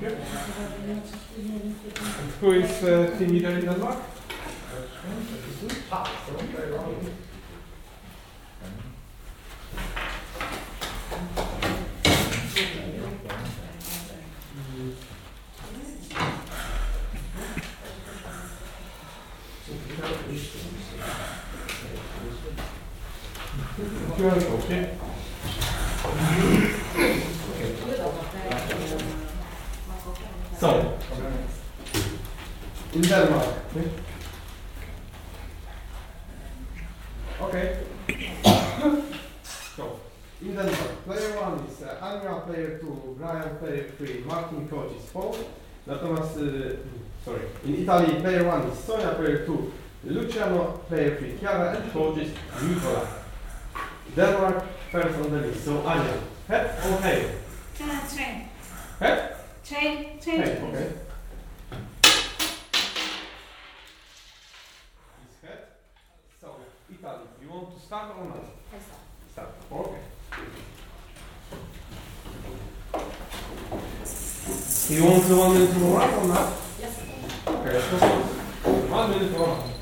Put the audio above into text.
you. Who is team leader in Denmark? Okay. So, in Denmark. Okay. So, in Denmark, player 1 is Anja, player 2, Brian, player 3, Martin, coach is Paul. Natomiast, sorry, in Italy, player 1 is Sonia, player 2, Luciano, player 3, Chiara, and coach is Nicola. Denmark, first on the list. So, Anja, head or tail? Train. Head? Train. Head, okay. It's head. So, Italy, you want to start or not? Start. Okay. You want the 1 minute to wrap or not? Yes. Okay, so 1 minute to wrap.